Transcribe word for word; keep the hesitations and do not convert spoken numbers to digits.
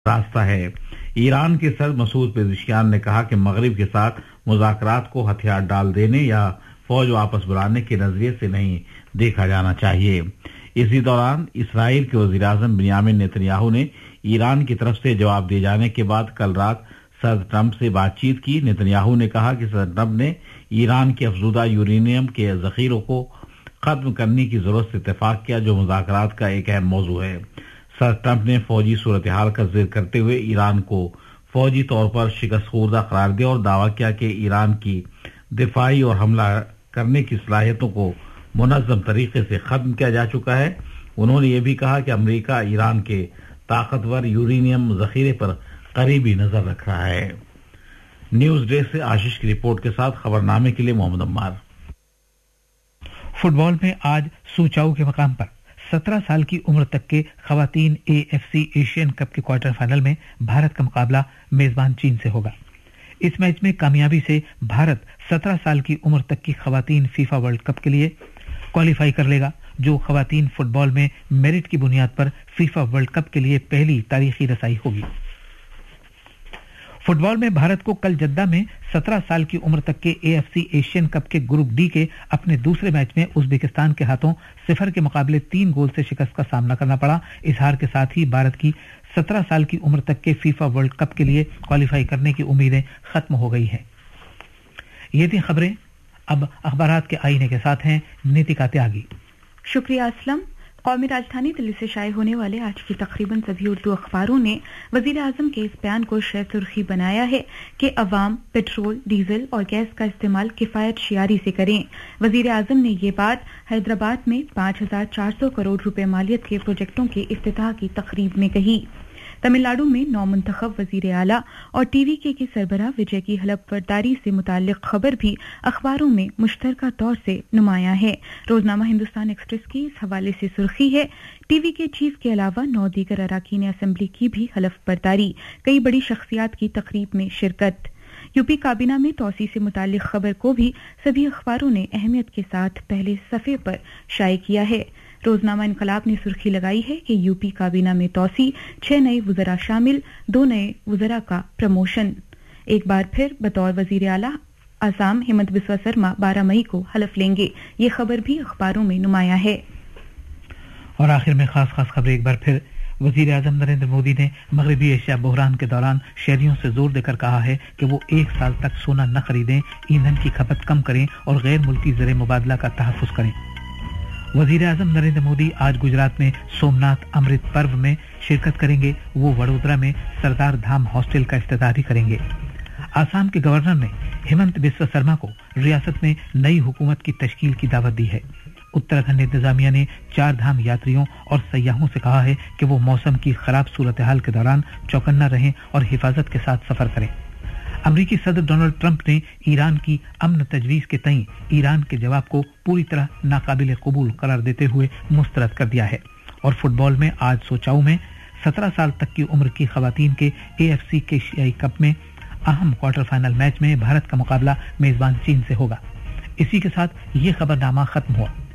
راستہ ہے۔ ایران کے صدر مسعود پزشکیان نے کہا کہ مغرب کے ساتھ مذاکرات کو ہتھیار ڈال دینے یا فوج واپس بلانے کے نظریے سے نہیں دیکھا جانا چاہیے۔ اسی دوران اسرائیل کے وزیر اعظم بنیامین نیتنیاہو نے ایران کی طرف سے جواب دیے جانے کے بعد کل رات صدر ٹرمپ سے بات چیت کی۔ نیتنیاہو نے کہا کہ صدر ٹرمپ نے ایران کے افزودہ یورینیم کے ذخیروں کو ختم کرنے کی ضرورت سے اتفاق کیا، جو مذاکرات کا ایک اہم موضوع ہے۔ صدر ٹرمپ نے فوجی صورتحال کا ذکر کرتے ہوئے ایران کو فوجی طور پر شکست خوردہ قرار دیا اور دعویٰ کیا کہ ایران کی دفاعی اور حملہ کرنے کی صلاحیتوں کو منظم طریقے سے ختم کیا جا چکا ہے۔ انہوں نے یہ بھی کہا کہ امریکہ ایران کے طاقتور یورینیم ذخیرے پر قریبی نظر رکھ رہا ہے۔ نیوز ڈے سے آشیش کی رپورٹ کے ساتھ خبرنامے کے لیے محمد عمار۔ فٹ بال میں آج سوچاؤ کے مقام پر سترہ سال کی عمر تک کے خواتین A F C Asian cup کے کوارٹر فائنل میں بھارت کا مقابلہ میزبان چین سے ہوگا۔ اس میچ میں کامیابی سے بھارت سترہ سال کی عمر تک کی خواتین فیفا ورلڈ کپ کے لیے کوالیفائی کر لے گا، جو خواتین فٹ بال میں میرٹ کی بنیاد پر فیفا ورلڈ کپ کے لیے پہلی تاریخی رسائی ہوگی۔ فٹ بال میں بھارت کو کل جدہ میں سترہ سال کی عمر تک کے A F C Asian cup کے گروپ ڈی کے اپنے دوسرے میچ میں ازبکستان کے ہاتھوں صفر کے مقابلے تین گول سے شکست کا سامنا کرنا پڑا۔ اس ہار کے ساتھ ہی بھارت کی سترہ سال کی عمر تک کے فیفا ورلڈ کپ کے لیے کوالیفائی کرنے کی امیدیں ختم ہو گئی ہیں۔ یہ تھی خبریں۔ اب اخبارات کے آئینے کے ساتھ ہیں نیتیکا تیاگی۔ شکریہ اسلم۔ قومی راجدھانی دلی سے شائع ہونے والے آج کی تقریباً سبھی اردو اخباروں نے وزیر اعظم کے اس بیان کو شہ سرخی بنایا ہے کہ عوام پٹرول، ڈیزل اور گیس کا استعمال کفایت شعاری سے کریں۔ وزیر اعظم نے یہ بات حیدرآباد میں پانچ ہزار چار سو کروڑ روپے مالیت کے پروجیکٹوں کے افتتاح کی تقریب میں کہی۔ تمل ناڈو میں نو منتخب وزیر اعلیٰ اور ٹی وی کے کی سربراہ وجے کی حلف برداری سے متعلق خبر بھی اخباروں میں مشترکہ طور سے نمایاں ہے۔ روزنامہ ہندوستان ایکسپریس کی اس حوالے سے سرخی ہے، ٹی وی کے چیف کے علاوہ نو دیگر اراکین اسمبلی کی بھی حلف برداری، کئی بڑی شخصیات کی تقریب میں شرکت۔ یو پی کابینہ میں توسیع سے متعلق خبر کو بھی سبھی اخباروں نے اہمیت کے ساتھ پہلے صفحے پر شائع کیا ہے۔ روزنامہ انقلاب نے سرخی لگائی ہے کہ یو پی کابینہ میں توسیع، چھ نئے وزراء شامل، دو نئے وزراء کا پروموشن۔ ایک بار پھر بطور وزیر اعلیٰ آسام ہیمنت بسوا سرما بارہ مئی کو حلف لیں گے، یہ خبر بھی اخباروں میں نمایاں ہے۔ اور آخر میں خاص خاص خبر ایک بار پھر۔ وزیر اعظم نریندر مودی نے مغربی ایشیا بحران کے دوران شہریوں سے زور دے کر کہا ہے کہ وہ ایک سال تک سونا نہ خریدیں، ایندھن کی کھپت کم کریں اور غیر ملکی زر مبادلہ کا تحفظ کریں۔ وزیر اعظم نریندر مودی آج گجرات میں سومناتھ امرت پرو میں شرکت کریں گے۔ وہ وڈودرا میں سردار دھام ہاسٹل کا افتتاح بھی کریں گے۔ آسام کے گورنر نے ہیمنت بسوا سرما کو ریاست میں نئی حکومت کی تشکیل کی دعوت دی ہے۔ اتراکھنڈ انتظامیہ نے چار دھام یاتریوں اور سیاحوں سے کہا ہے کہ وہ موسم کی خراب صورتحال کے دوران چوکنا رہیں اور حفاظت کے ساتھ سفر کریں۔ امریکی صدر ڈونلڈ ٹرمپ نے ایران کی امن تجویز کے تئیں ایران کے جواب کو پوری طرح ناقابل قبول قرار دیتے ہوئے مسترد کر دیا ہے۔ اور فٹ بال میں آج سوچاؤ میں سترہ سال تک کی عمر کی خواتین کے اے ایف سی کے ایشیائی کپ میں اہم کوارٹر فائنل میچ میں بھارت کا مقابلہ میزبان چین سے ہوگا۔ اسی کے ساتھ یہ خبر نامہ ختم ہوا۔